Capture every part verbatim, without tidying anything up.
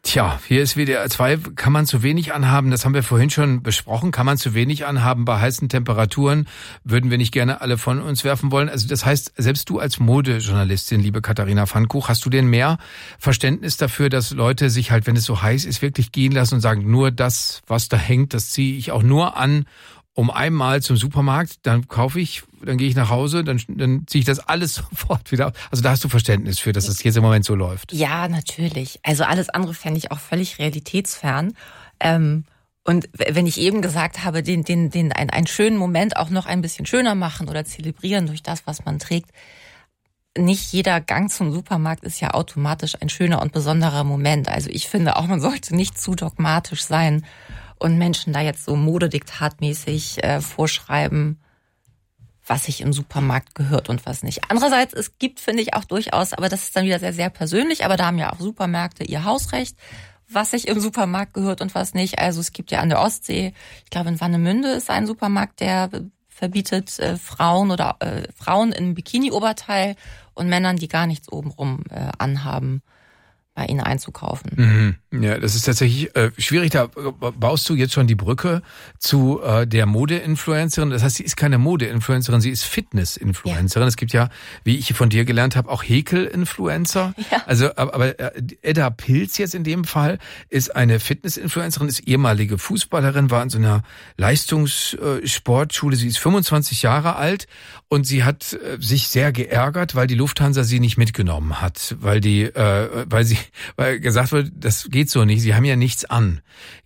Tja, hier ist W D R zwei, kann man zu wenig anhaben, das haben wir vorhin schon besprochen, kann man zu wenig anhaben bei heißen Temperaturen, würden wir nicht gerne alle von uns werfen wollen. Also das heißt, selbst du als Modejournalistin, liebe Katharina Pfannkuch, hast du denn mehr Verständnis dafür, dass Leute sich halt, wenn es so heiß ist, wirklich gehen lassen und sagen, nur das, was da hängt, das ziehe ich auch nur an, um einmal zum Supermarkt, dann kaufe ich, dann gehe ich nach Hause, dann, dann ziehe ich das alles sofort wieder. Also da hast du Verständnis für, dass das jetzt im Moment so läuft. Ja, natürlich. Also alles andere fände ich auch völlig realitätsfern. Ähm, und wenn ich eben gesagt habe, den, den, den, einen, einen schönen Moment auch noch ein bisschen schöner machen oder zelebrieren durch das, was man trägt. Nicht jeder Gang zum Supermarkt ist ja automatisch ein schöner und besonderer Moment. Also ich finde auch, man sollte nicht zu dogmatisch sein und Menschen da jetzt so modediktatmäßig äh, vorschreiben, was sich im Supermarkt gehört und was nicht. Andererseits, es gibt, finde ich, auch durchaus, aber das ist dann wieder sehr, sehr persönlich, aber da haben ja auch Supermärkte ihr Hausrecht, was sich im Supermarkt gehört und was nicht. Also es gibt ja an der Ostsee, ich glaube in Warnemünde ist ein Supermarkt, der verbietet äh, Frauen oder äh, Frauen im Bikini-Oberteil und Männern, die gar nichts obenrum äh, anhaben, bei ihnen einzukaufen. Mhm. Ja, das ist tatsächlich äh, schwierig. Da baust du jetzt schon die Brücke zu äh, der Mode-Influencerin. Das heißt, sie ist keine Mode-Influencerin, sie ist Fitness-Influencerin. Ja. Es gibt ja, wie ich von dir gelernt habe, auch Häkel-Influencer. Ja. Also, aber, aber äh, Edda Pilz jetzt in dem Fall ist eine Fitness-Influencerin, ist ehemalige Fußballerin, war in so einer Leistungssportschule. Sie ist fünfundzwanzig Jahre alt und sie hat äh, sich sehr geärgert, weil die Lufthansa sie nicht mitgenommen hat, weil die, äh, weil sie, weil gesagt wird, das geht so nicht, sie haben ja nichts an.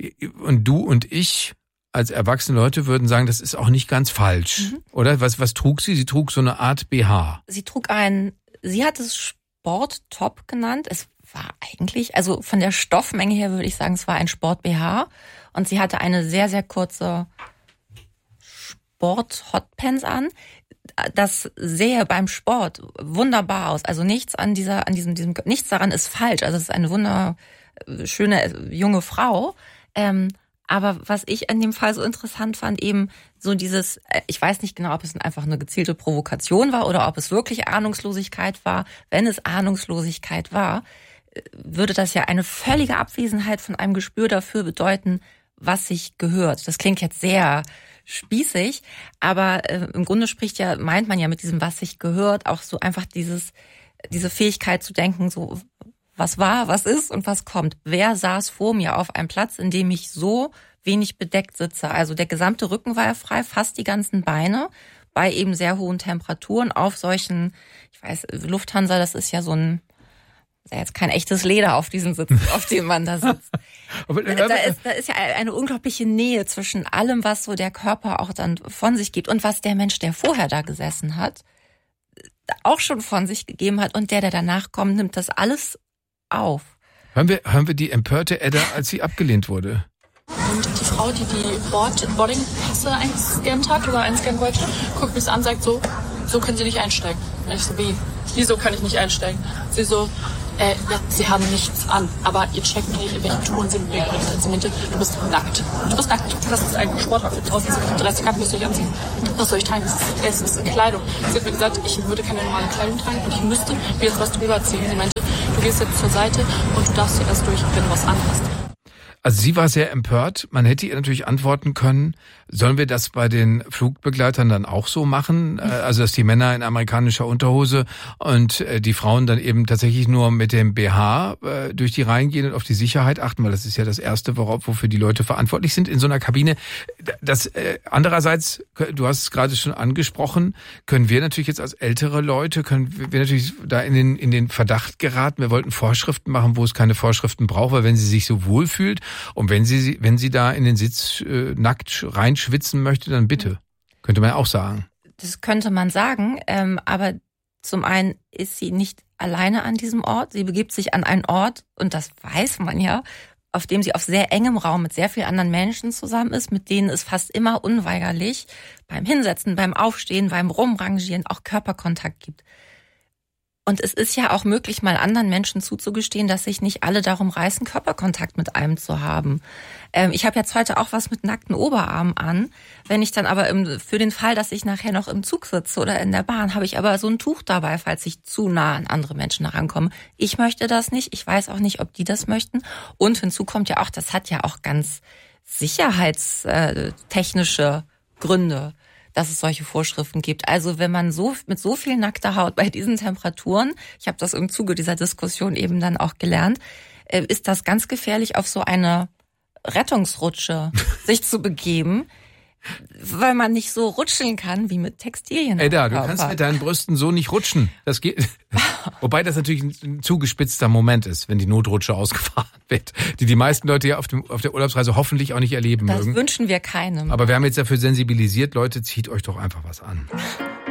Und du und ich als erwachsene Leute würden sagen, das ist auch nicht ganz falsch, mhm. oder? Was, was trug sie? Sie trug so eine Art B H. Sie trug ein, sie hat es Sporttop genannt. Es war eigentlich, also von der Stoffmenge her würde ich sagen, es war ein Sport-B H. Und sie hatte eine sehr, sehr kurze Sport-Hotpants an. Das sähe beim Sport wunderbar aus. Also nichts an dieser, an diesem, diesem, nichts daran ist falsch. Also es ist eine wunderschöne junge Frau. Ähm, aber was ich in dem Fall so interessant fand, eben so dieses, ich weiß nicht genau, ob es einfach eine gezielte Provokation war oder ob es wirklich Ahnungslosigkeit war. Wenn es Ahnungslosigkeit war, würde das ja eine völlige Abwesenheit von einem Gespür dafür bedeuten, was sich gehört. Das klingt jetzt sehr spießig, aber äh, im Grunde spricht ja, meint man ja mit diesem, was sich gehört, auch so einfach dieses, diese Fähigkeit zu denken, so, was war, was ist und was kommt. Wer saß vor mir auf einem Platz, in dem ich so wenig bedeckt sitze? Also der gesamte Rücken war ja frei, fast die ganzen Beine, bei eben sehr hohen Temperaturen auf solchen, ich weiß, Lufthansa, das ist ja so ein, ist ja jetzt kein echtes Leder auf diesen Sitzen, auf dem man da sitzt. Aber, aber, da, ist, da ist ja eine unglaubliche Nähe zwischen allem, was so der Körper auch dann von sich gibt und was der Mensch, der vorher da gesessen hat, auch schon von sich gegeben hat und der, der danach kommt, nimmt das alles auf. Hören wir, hören wir die empörte Edda, als sie abgelehnt wurde. Und die Frau, die die Board, Boardingpässe eingescannt hat oder einscannen wollte, guckt mich an, sagt so, so können Sie nicht einsteigen. Und ich so, wie? Wieso kann ich nicht einsteigen? Sie so, äh, ja, Sie haben nichts an, aber ihr checkt nicht, in welchen Touren Sie bewegen. Sie meinte, du bist nackt. Du bist nackt. Das ist ein Sportoutfit. Draußen sind dreißig Grad, müsst ihr euch anziehen. Was soll ich tragen? Es ist, es ist Kleidung. Sie hat mir gesagt, ich würde keine normale Kleidung tragen und ich müsste mir jetzt was drüber ziehen. Sie meinte, du gehst jetzt zur Seite und du darfst hier erst durch, wenn du was anhast. Also sie war sehr empört. Man hätte ihr natürlich antworten können, sollen wir das bei den Flugbegleitern dann auch so machen? Also dass die Männer in amerikanischer Unterhose und die Frauen dann eben tatsächlich nur mit dem B H durch die Reihen gehen und auf die Sicherheit achten, weil das ist ja das Erste, worauf, wofür die Leute verantwortlich sind in so einer Kabine. Das äh, andererseits, du hast es gerade schon angesprochen, können wir natürlich jetzt als ältere Leute, können wir natürlich da in den, in den Verdacht geraten, wir wollten Vorschriften machen, wo es keine Vorschriften braucht, weil wenn sie sich so wohlfühlt, und wenn sie, wenn sie da in den Sitz äh, nackt reinschwitzen möchte, dann bitte. Könnte man ja auch sagen. Das könnte man sagen, ähm, aber zum einen ist sie nicht alleine an diesem Ort. Sie begibt sich an einen Ort, und das weiß man ja, auf dem sie auf sehr engem Raum mit sehr vielen anderen Menschen zusammen ist, mit denen es fast immer unweigerlich beim Hinsetzen, beim Aufstehen, beim Rumrangieren auch Körperkontakt gibt. Und es ist ja auch möglich, mal anderen Menschen zuzugestehen, dass sich nicht alle darum reißen, Körperkontakt mit einem zu haben. Ähm, ich habe jetzt heute auch was mit nackten Oberarmen an. Wenn ich dann aber im, für den Fall, dass ich nachher noch im Zug sitze oder in der Bahn, habe ich aber so ein Tuch dabei, falls ich zu nah an andere Menschen herankomme. Ich möchte das nicht. Ich weiß auch nicht, ob die das möchten. Und hinzu kommt ja auch, das hat ja auch ganz sicherheitstechnische Gründe, dass es solche Vorschriften gibt. Also wenn man so mit so viel nackter Haut bei diesen Temperaturen, ich habe das im Zuge dieser Diskussion eben dann auch gelernt, ist das ganz gefährlich, auf so eine Rettungsrutsche sich zu begeben, weil man nicht so rutscheln kann wie mit Textilien. Edda, du kannst mit deinen Brüsten so nicht rutschen. Das geht. Wobei das natürlich ein zugespitzter Moment ist, wenn die Notrutsche ausgefahren wird, die die meisten Leute ja auf, dem, auf der Urlaubsreise hoffentlich auch nicht erleben das mögen. Das wünschen wir keinem. Aber wir haben jetzt dafür sensibilisiert, Leute, zieht euch doch einfach was an.